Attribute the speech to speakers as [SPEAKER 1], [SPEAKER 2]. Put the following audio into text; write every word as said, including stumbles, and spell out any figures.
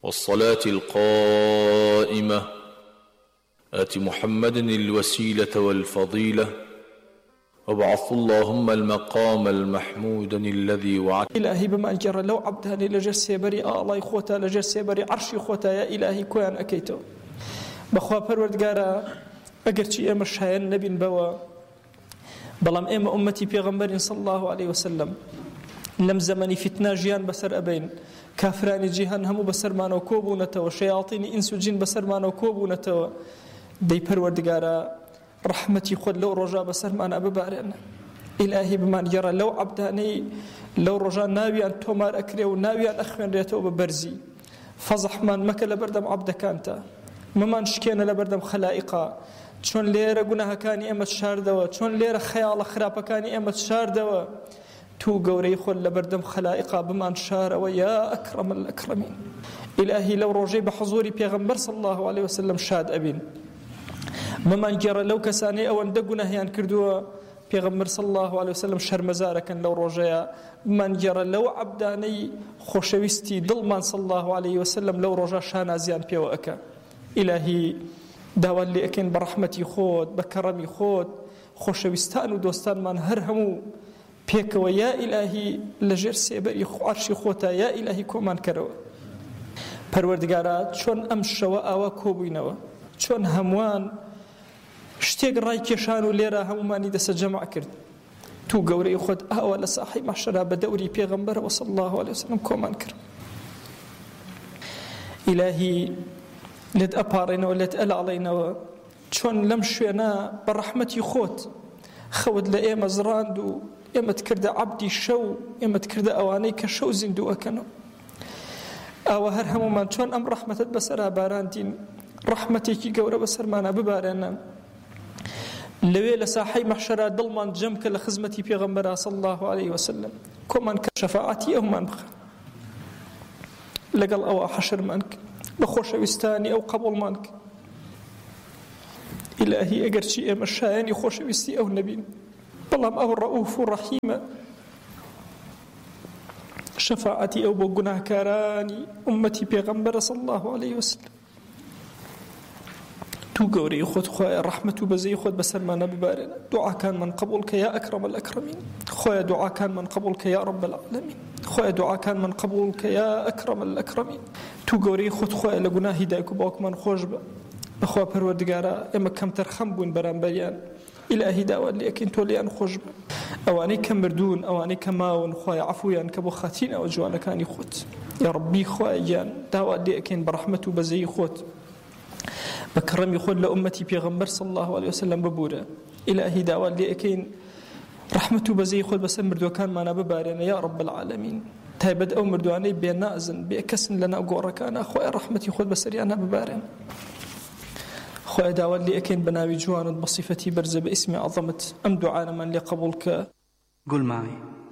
[SPEAKER 1] والصلاة القائمة آت محمد الوسيلة والفضيلة وابعث اللهم المقام المحمود الذي وعد.
[SPEAKER 2] إلهي بما أنجر لو عبداني لجر سيبري الله خوتا لجر سيبري عرشي خوتا يا إلهي كوان أكيتو بخوا پروردگارا اگر چی اما شاين نبين بوا بلام اما أمتي پیغمبر صلى الله عليه وسلم لم زمني فتنة جيان بسر أبين كافراني جيهان همو بسر مانو كوبونتو شياطين إنسو جين بسر مانو كوبونتو دي پروردگارا رحمتي خود لو رجا بسر مانا ببارن. إلهي بمان يرى لو عبداني لو رجا ناوي أن تومار أكريو ناوي أن أخوان ريتو ببرزي فضح من مكا لبردم عبد كانتا ممان شكينا لبردم خلائقا چون ليرة قناها كاني أمت شاردوا چون ليرة خيال خرابة كاني أمت شاردوا تو قوري خل لبردم خلائقا بمان شار ويا أكرم الأكرمين. إلهي لو رجي بحضوري بيغمبر صلى الله عليه وسلم شاد أبين ممان جرى لو كساني أو اندقنا هيان كردوا بيغمبر صلى الله عليه وسلم شرمزارة كان لو رجيا من جرى لو عبداني خوشويستي ظلمان صلى الله عليه وسلم لو رجا شانا زيان بيو أكا. إلهي داوال لي أكين برحمتي خود بكرمي خود خوشويستان ودوستان من هرهمو بيك ويا إلهي لجر سيبري عرشي خوتا يا إلهي كومان كروا پروردگارات چون ام شوا آوا کوبینوا چون هموان شتێک ڕای کێشان و لێرە هەمومانی دەسە جەمع کرد تو گەورەی خۆت ئاوا لە ساحی مەحشەرا بە دەوری پێغەمبەرەوە صلی الله عليه وسلم کۆمان کرد. ئیلاهی لێت ئەپاڕێنەوە لێت ئەلاڵێنەوە چۆن لەم شوێنە بە ڕەحمەتی خۆت خەوت لە ئێمە زڕاند و ئێمەت کردە عەبدی شەو ئێمەت کردە ئەوانەی کە شەو زیندوو ئەکەنەوە. ئاوا هەر هەمومان چۆن ئەم ڕەحمەتت بەسەرا باراندین ڕەحمەتێکی گەورە بەسەرمانە ببارێنە لوي لساحي محشرة ضلمان جمك لخزمتي بيغمبرها صلى الله عليه وسلم كمان كشفاعتي أو منخ لقل أو حشر منك بخوش وستاني أو قبول منك إلهي أقر شيء مشايني خوش وستي أو نبي بلام أو الرؤوف الرحيم شفاعتي أو بقناه كاراني أمتي بيغمبر صلى الله عليه وسلم تو قوري خود خويا رحمة وبزي خود بسر ما نببارنا دعاء كان من قبولك يا أكرم الأكرمين خويا دعاء كان من قبولك يا رب العالمين خويا دعاء كان من قبولك يا أكرم الأكرمين تو قوري خود خويا لقناه هدايك وباك من خوشبا بخوا پروردگارا اما كم ترخم بون برام بريان إلهي داوان لي أكين تولي أن خوشبا أواني كمردون أواني كماون خويا عفويا كبو خاتين أو جوانا كاني خوت يا ربي خويا جان داوان لي أكين برحمة وبزي خوت بكرم يخول لأمتي بيغمبر صلى الله عليه وسلم ببورة إلهي داوال لي أكين رحمته بزي يخول بس مردو كان معنا ببارنا يا رب العالمين تايبد أو مردواني بينازن بيكسن لنا أقورا كان أخوة رحمتي يخول بسريانا ببارنا أخوة داوال لي أكين بناوي جوانا بصفتي برزة باسم عظمة أم دعانا من لقبولك
[SPEAKER 3] قل معي